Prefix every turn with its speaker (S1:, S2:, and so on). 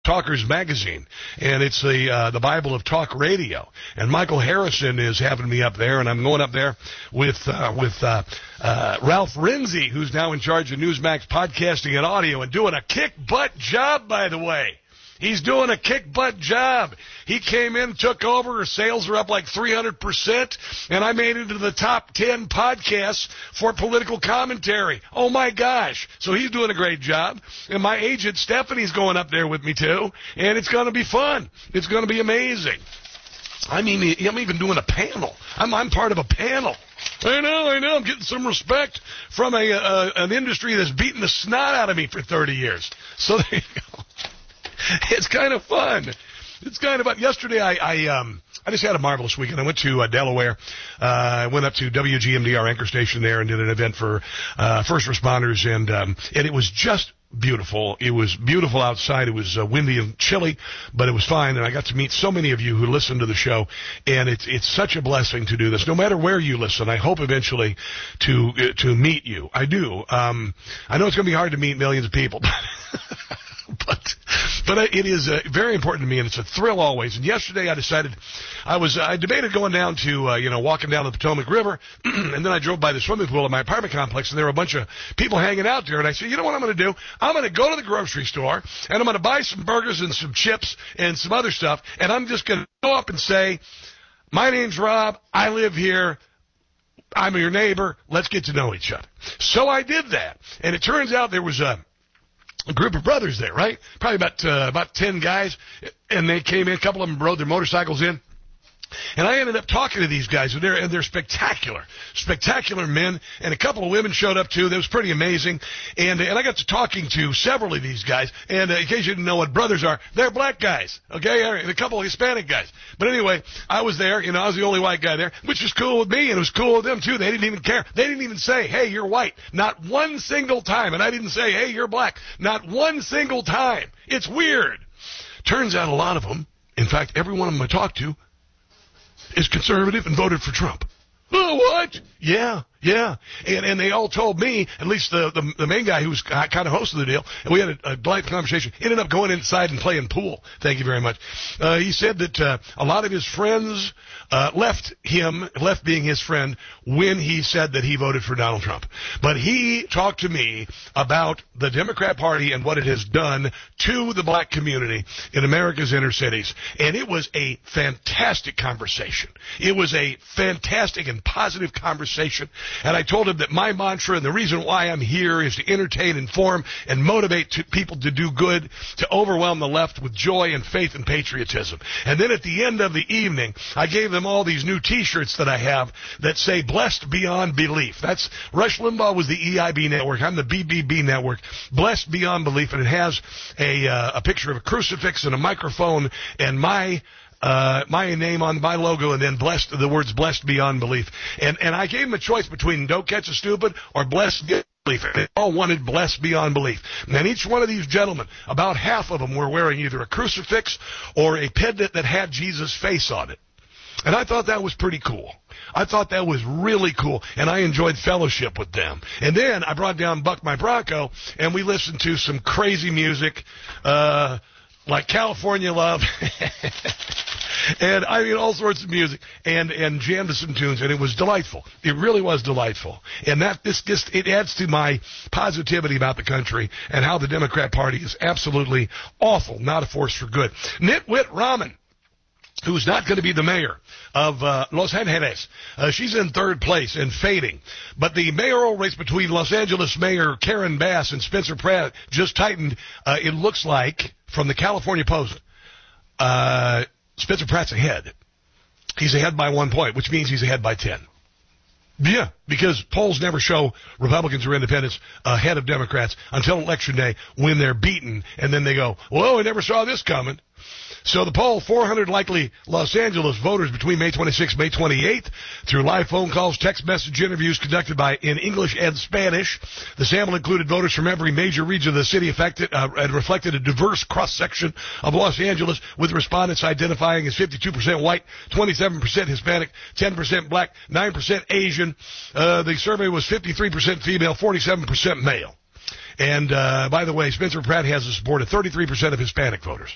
S1: Talkers Magazine, and it's the Bible of talk radio. And Michael Harrison is having me up there, and I'm going up there with Ralph Renzi, who's now in charge of Newsmax podcasting and audio, and doing a kick-butt job, by the way. He's doing a kick-butt job. He came in, took over. Her sales are up like 300%, and I made it to the top 10 podcasts for political commentary. Oh, my gosh. So he's doing a great job. And my agent, Stephanie's going up there with me, too, and it's going to be fun. It's going to be amazing. I mean, I'm even doing a panel. I'm part of a panel. I know. I'm getting some respect from an industry that's beaten the snot out of me for 30 years. So there you go. It's kind of fun. It's kind of fun. Yesterday, I just had a marvelous weekend. I went to Delaware. I went up to WGMD, our anchor station there, and did an event for first responders, and it was just beautiful. It was beautiful outside. It was windy and chilly, but it was fine, and I got to meet so many of you who listen to the show, and it's such a blessing to do this. No matter where you listen, I hope eventually to meet you. I do. I know it's going to be hard to meet millions of people, But it is very important to me, and it's a thrill always. And yesterday I decided I debated going down to, walking down the Potomac River, and then I drove by the swimming pool in my apartment complex, and there were a bunch of people hanging out there. And I said, you know what I'm going to do? I'm going to go to the grocery store, and I'm going to buy some burgers and some chips and some other stuff, and I'm just going to go up and say, my name's Rob, I live here, I'm your neighbor, let's get to know each other. So I did that, and it turns out there was a group of brothers there, right? Probably about 10 guys, and they came in. A couple of them rode their motorcycles in. And I ended up talking to these guys, and they're spectacular men, and a couple of women showed up too. That was pretty amazing, and I got to talking to several of these guys, and in case you didn't know what brothers are, they're black guys, okay, and a couple of Hispanic guys. But anyway, I was there, I was the only white guy there, which was cool with me, and it was cool with them too. They didn't even care. They didn't even say, hey, you're white, not one single time, and I didn't say, hey, you're black, not one single time. It's weird. Turns out a lot of them, in fact, every one of them I talked to, is conservative and voted for Trump. Oh, what? Yeah. And they all told me, at least the main guy who was kind of hosting the deal, and we had a delightful conversation, ended up going inside and playing pool. Thank you very much. He said that a lot of his friends left being his friend when he said that he voted for Donald Trump. But he talked to me about the Democrat Party and what it has done to the black community in America's inner cities. And it was a fantastic conversation. It was a fantastic and positive conversation. And I told him that my mantra and the reason why I'm here is to entertain, inform, and motivate people to do good, to overwhelm the left with joy and faith and patriotism. And then at the end of the evening, I gave them all these new T-shirts that I have that say Blessed Beyond Belief. That's Rush Limbaugh was the EIB network. I'm the BBB network. Blessed Beyond Belief. And it has a picture of a crucifix and a microphone and my name on my logo, and then the words blessed beyond belief. And I gave them a choice between don't catch a stupid or blessed beyond belief. They all wanted blessed beyond belief. And each one of these gentlemen, about half of them were wearing either a crucifix or a pendant that had Jesus' face on it. And I thought that was pretty cool. I thought that was really cool, and I enjoyed fellowship with them. And then I brought down Buck my Bronco, and we listened to some crazy music, like California Love, and I mean all sorts of music, and jammed to some tunes, and it was delightful. It really was delightful. And it adds to my positivity about the country and how the Democrat Party is absolutely awful, not a force for good. Nitwit Rahman, who's not going to be the mayor of Los Angeles. She's in third place and fading. But the mayoral race between Los Angeles Mayor Karen Bass and Spencer Pratt just tightened. It looks like, from the California Post, Spencer Pratt's ahead. He's ahead by 1 point, which means he's ahead by 10. Yeah, because polls never show Republicans or independents ahead of Democrats until Election Day when they're beaten, and then they go, well, we never saw this coming. So the poll, 400 likely Los Angeles voters between May 26th and May 28th through live phone calls, text message interviews conducted in English and Spanish. The sample included voters from every major region of the city affected and reflected a diverse cross-section of Los Angeles, with respondents identifying as 52% white, 27% Hispanic, 10% black, 9% Asian. The survey was 53% female, 47% male. And by the way, Spencer Pratt has the support of 33% of Hispanic voters.